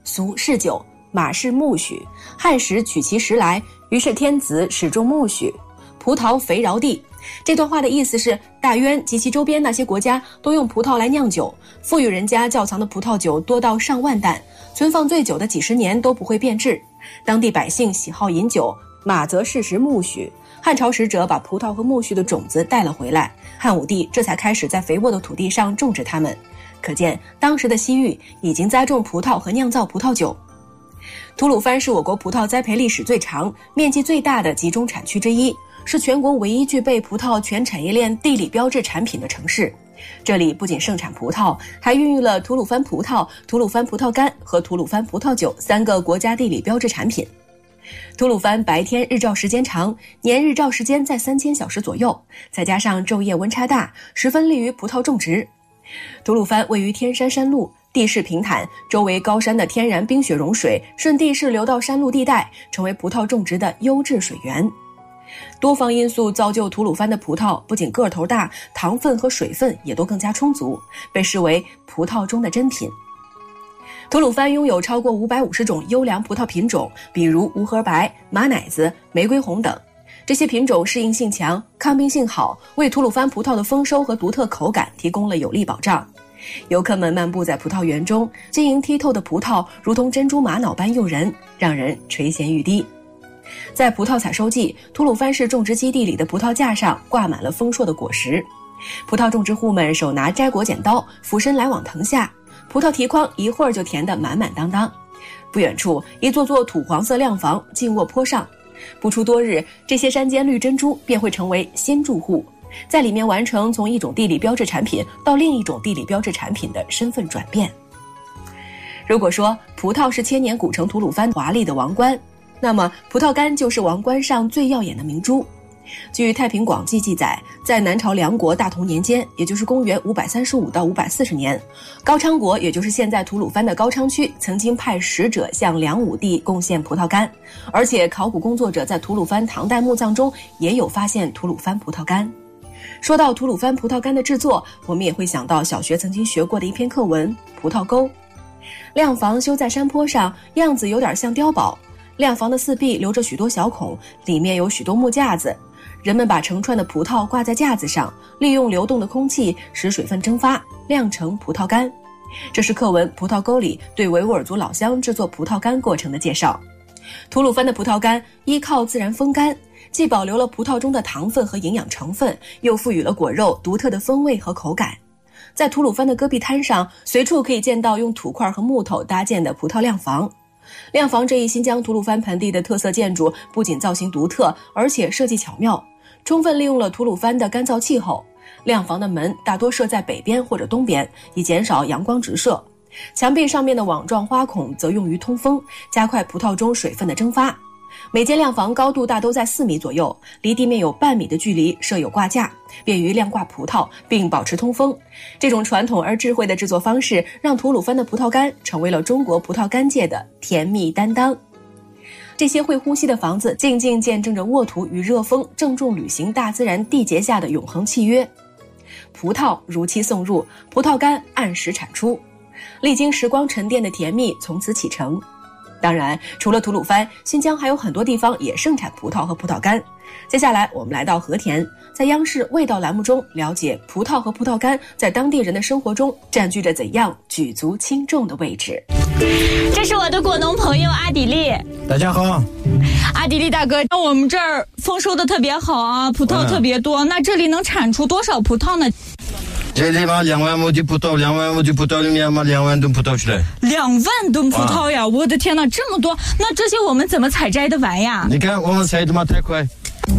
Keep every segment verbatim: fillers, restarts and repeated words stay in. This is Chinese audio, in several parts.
俗嗜酒，马氏苜蓿。汉时取其实来，于是天子始种苜蓿。葡萄肥饶地。这段话的意思是，大渊及其周边那些国家都用葡萄来酿酒，富裕人家窖藏的葡萄酒多到上万担，存放最久的几十年都不会变质。当地百姓喜好饮酒，马则适食苜蓿。汉朝使者把葡萄和苜蓿的种子带了回来，汉武帝这才开始在肥沃的土地上种植它们。可见当时的西域已经栽种葡萄和酿造葡萄酒。吐鲁番是我国葡萄栽培历史最长、面积最大的集中产区之一，是全国唯一具备葡萄全产业链地理标志产品的城市。这里不仅盛产葡萄，还孕育了吐鲁番葡萄、吐鲁番葡萄干和吐鲁番葡萄酒三个国家地理标志产品。吐鲁番白天日照时间长，年日照时间在三千小时左右，再加上昼夜温差大，十分利于葡萄种植。吐鲁番位于天山山路，地势平坦，周围高山的天然冰雪融水顺地势流到山路地带，成为葡萄种植的优质水源。多方因素造就吐鲁番的葡萄不仅个头大，糖分和水分也都更加充足，被视为葡萄中的珍品。吐鲁番拥有超过五百五十种优良葡萄品种，比如无核白、马奶子、玫瑰红等。这些品种适应性强，抗病性好，为吐鲁番葡萄的丰收和独特口感提供了有力保障。游客们漫步在葡萄园中，晶莹剔透的葡萄如同珍珠玛瑙般诱人，让人垂涎欲滴。在葡萄采收季，吐鲁番市种植基地里的葡萄架上挂满了丰硕的果实，葡萄种植户们手拿摘果剪刀，俯身来往藤下，葡萄提筐一会儿就填得满满当当。不远处，一座座土黄色亮房静卧坡上，不出多日，这些山间绿珍珠便会成为新住户，在里面完成从一种地理标志产品到另一种地理标志产品的身份转变。如果说葡萄是千年古城吐鲁番华丽的王冠，那么葡萄干就是王冠上最耀眼的明珠。据《太平广记》记载，在南朝梁国大同年间，也就是公元五百三十五到五百四十年，高昌国也就是现在吐鲁番的高昌区，曾经派使者向梁武帝贡献葡萄干，而且考古工作者在吐鲁番唐代墓葬中也有发现吐鲁番葡萄干。说到吐鲁番葡萄干的制作，我们也会想到小学曾经学过的一篇课文《葡萄沟》。晾房修在山坡上，样子有点像碉堡。晾房的四壁留着许多小孔，里面有许多木架子，人们把成串的葡萄挂在架子上，利用流动的空气使水分蒸发，晾成葡萄干。这是课文《葡萄沟》里对维吾尔族老乡制作葡萄干过程的介绍。吐鲁番的葡萄干依靠自然风干，既保留了葡萄中的糖分和营养成分，又赋予了果肉独特的风味和口感。在吐鲁番的戈壁滩上，随处可以见到用土块和木头搭建的葡萄晾房。晾房这一新疆吐鲁番盆地的特色建筑，不仅造型独特，而且设计巧妙，充分利用了吐鲁番的干燥气候。晾房的门大多设在北边或者东边，以减少阳光直射。墙壁上面的网状花孔则用于通风，加快葡萄中水分的蒸发。每间晾房高度大都在四米左右，离地面有半米的距离设有挂架，便于晾挂葡萄并保持通风。这种传统而智慧的制作方式，让吐鲁番的葡萄干成为了中国葡萄干界的甜蜜担当。这些会呼吸的房子，静静见证着沃土与热风郑重履行大自然缔结下的永恒契约。葡萄如期送入，葡萄干按时产出，历经时光沉淀的甜蜜从此启程。当然，除了吐鲁番，新疆还有很多地方也盛产葡萄和葡萄干。接下来我们来到和田，在央视味道栏目中了解葡萄和葡萄干在当地人的生活中占据着怎样举足轻重的位置。 这是我的果农朋友阿迪力。 大家好。 阿迪力大哥，我们这儿丰收的特别好啊，葡萄特别多，那这里能产出多少葡萄呢？ 这里嘛，两万亩的葡萄，两万亩的葡萄里面嘛，两万吨葡萄出来。 两万吨葡萄呀！我的天哪，这么多！那这些我们怎么采摘的完呀？ 你看我们采的嘛太快。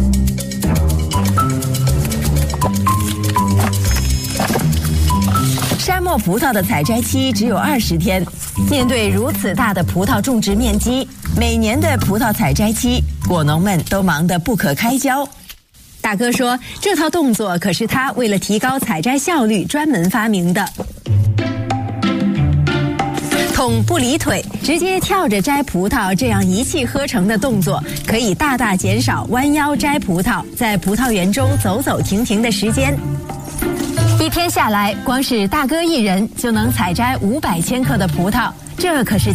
沙漠葡萄的采摘期只有二十天，面对如此大的葡萄种植面积，每年的葡萄采摘期，果农们都忙得不可开交。大哥说，这套动作可是他为了提高采摘效率专门发明的。捅不离腿，直接跳着摘葡萄，这样一气呵成的动作，可以大大减少弯腰摘葡萄，在葡萄园中走走停停的时间。一天下来，光是大哥一人就能采摘五百千克的葡萄，这可是